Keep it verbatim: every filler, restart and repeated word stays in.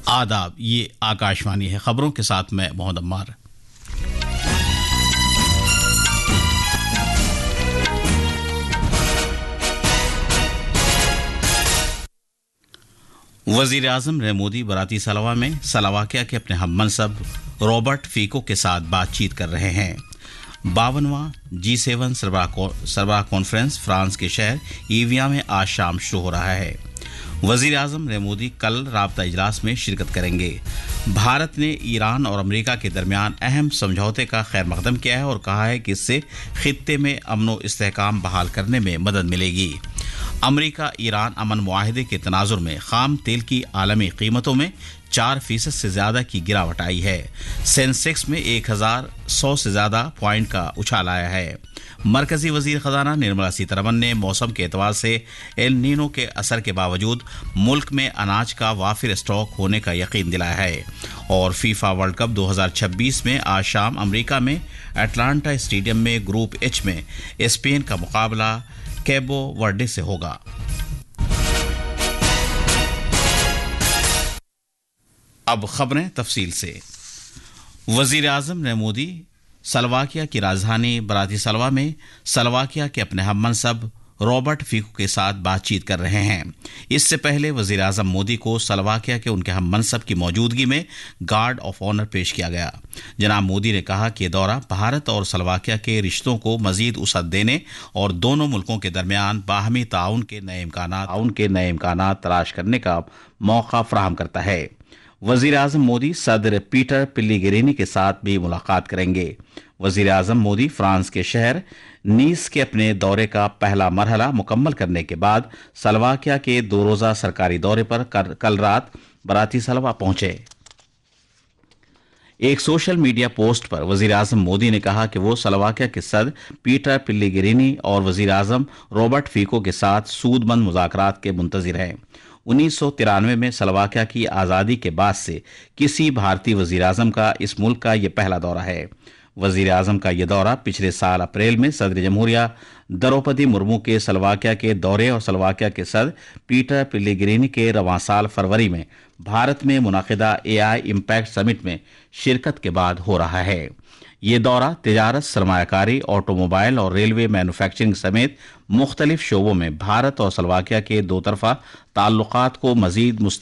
आदाब, ये आकाशवाणी है। खबरों के साथ मैं मोहम्मद अम्मार। वजीर आजम नरेंद्र मोदी बराती सलवा में सलोवाकिया के अपने हम मनसब रॉबर्ट फीको के साथ बातचीत कर रहे हैं। बावनवां जी सेवन सरबराह कॉन्फ्रेंस फ्रांस के शहर ईविया में आज शाम शुरू हो रहा है। वजीर आजम नरेंद्र मोदी कल राबता इजलास में शिरकत करेंगे। भारत ने ईरान और अमेरिका के दरमियान अहम समझौते का खैर मकदम किया है और कहा है कि इससे खित्ते में अमन व इस्तेहकाम बहाल करने में मदद मिलेगी। अमेरिका ईरान अमन मुआहदे के तनाजुर में खाम तेल की आलमी कीमतों में चार फीसद से ज्यादा की गिरावट आई है। सेंसेक्स में एक हजार सौ से ज्यादा पॉइंट का उछाल आया है। मरकजी वजीर खजाना निर्मला सीतारमन ने मौसम के एतबार से एल नीनो के असर के बावजूद मुल्क में अनाज का वाफिर स्टॉक होने का यकीन दिलाया है। और फीफा वर्ल्ड कप दो हज़ार छब्बीस में आज शाम अमेरिका में एटलांटा स्टेडियम में ग्रुप एच में स्पेन का मुकाबला कैबो वर्डे से होगा। अब खबरें तफसील से। वजीर आजम नरेंद्र मोदी स्लोवाकिया की राजधानी ब्रातिस्लावा में स्लोवाकिया के अपने हम मनसब रॉबर्ट फीको के साथ बातचीत कर रहे हैं। इससे पहले वजीर आजम मोदी को स्लोवाकिया के उनके हम मनसब की मौजूदगी में गार्ड ऑफ ऑनर पेश किया गया। जनाब मोदी ने कहा कि यह दौरा भारत और स्लोवाकिया के रिश्तों को मजीद वसअत देने और दोनों मुल्कों के दरमियान बाहमी ताउन के नए इम्कानात के नए इम्कानात तलाश करने का मौका फराहम करता है। वजीर आजम मोदी सदर पीटर पिल्लीगेरिनी के साथ भी मुलाकात करेंगे। वजीर आजम मोदी फ्रांस के शहर नीस के अपने दौरे का पहला मरहला मुकम्मल करने के बाद स्लोवाकिया के दो रोजा सरकारी दौरे पर कर, कल रात ब्रातिस्लावा पहुंचे। एक सोशल मीडिया पोस्ट पर वजीर आजम मोदी ने कहा कि वो स्लोवाकिया के सदर पीटर पिल्लीगेरिनी और वजीर आजम रॉबर्ट फीको के साथ सूदमंद मुज़ाकरात के मुंतज़िर हैं। उन्नीस सौ तिरानवे में स्लोवाकिया की आज़ादी के बाद से किसी भारतीय वजीर आजम का इस मुल्क का यह पहला दौरा है। वजीर आजम का यह दौरा पिछले साल अप्रैल में सदर जमहूरिया द्रौपदी मुर्मू के स्लोवाकिया के दौरे और स्लोवाकिया के सदर पीटर पिल्लीगेरिनी के रवां साल फरवरी में भारत में मुनाकिदा एआई इम्पैक्ट समिट में शिरकत के बाद हो रहा है। ये दौरा तिजारत, सरमायाकारी, ऑटोमोबाइल और रेलवे मैन्युफैक्चरिंग समेत मुख्तलिफ शोबों में भारत और स्लोवाकिया के दो तरफा ताल्लुकात को मजीद